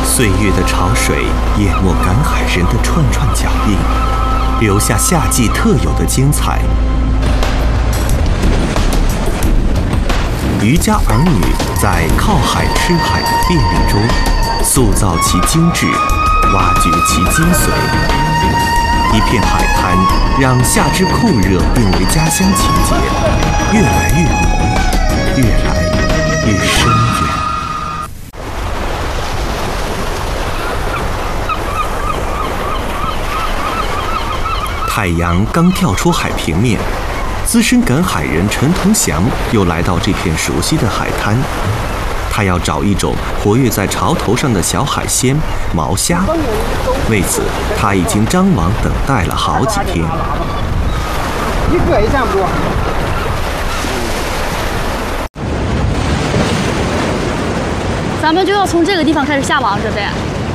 岁月的潮水淹没赶海人的串串脚印，留下夏季特有的精彩。渔家儿女在靠海吃海的便利中，塑造其精致，挖掘其精髓。一片海滩，让夏之酷热变为家乡情节，越来越浓，越来越深远。太阳刚跳出海平面，资深赶海人陈同祥又来到这片熟悉的海滩。他要找一种活跃在潮头上的小海鲜——毛虾。为此，他已经张网等待了好几天。 一个也见不着。 咱们就要从这个地方开始下网，这呗。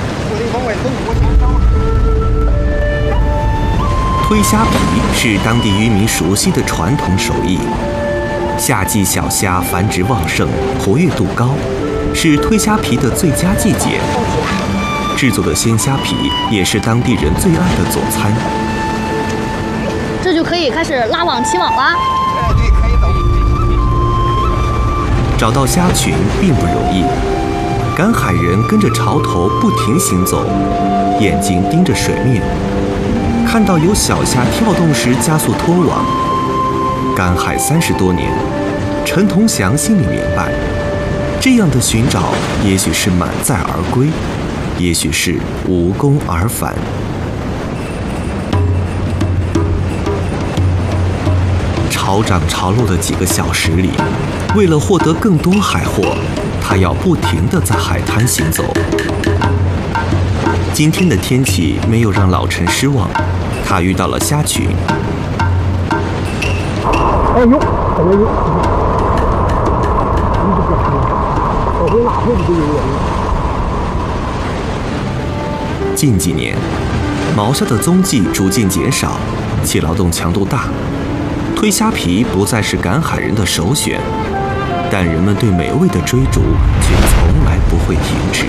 推虾皮是当地渔民熟悉的传统手艺。夏季小虾繁殖旺盛，活跃度高，是推虾皮的最佳季节。制作的鲜虾皮也是当地人最爱的佐餐。 这就可以开始拉网起网啦。 对，可以走。 找到虾群并不容易，赶海人跟着潮头不停行走，眼睛盯着水面，看到有小虾跳动时加速拖网。赶海30多年，陈同祥心里明白，这样的寻找也许是满载而归，也许是无功而返。潮涨潮落的几个小时里，为了获得更多海货，他要不停地在海滩行走。今天的天气没有让老陈失望，他遇到了虾群。 哎呦，怎么有？我会拿回去就有人。 近几年，毛虾的踪迹逐渐减少，其劳动强度大，推虾皮不再是赶海人的首选，但人们对美味的追逐却从来不会停止。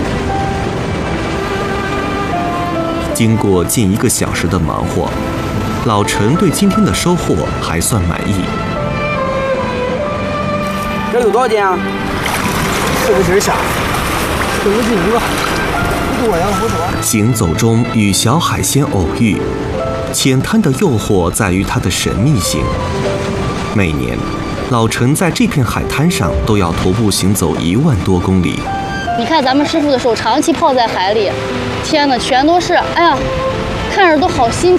经过近1个小时的忙活，老陈对今天的收获还算满意。 这有多少斤啊？4个斤虾，4个斤一个，不多呀，不多。 行走中与小海鲜偶遇，浅滩的诱惑在于它的神秘性。每年，老陈在这片海滩上都要徒步行走1万多公里。 你看咱们师傅的手长期泡在海里，天哪，全都是，哎呀，看着都好心